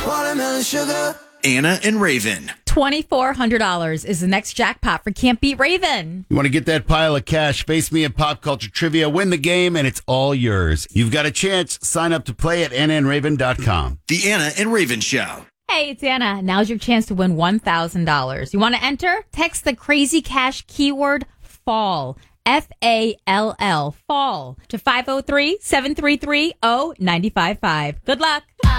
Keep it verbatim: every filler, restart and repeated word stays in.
Watermelon sugar. Anna and Raven. twenty-four hundred dollars is the next jackpot for Can't Beat Raven. You want to get that pile of cash? Face me in pop culture trivia. Win the game, and it's all yours. You've got a chance. Sign up to play at anna and raven dot com. The Anna and Raven Show. Hey, it's Anna. Now's your chance to win one thousand dollars. You want to enter? Text the Crazy Cash keyword FALL. F A L L. FALL. To five oh three, seven three three, oh nine five five. Good luck.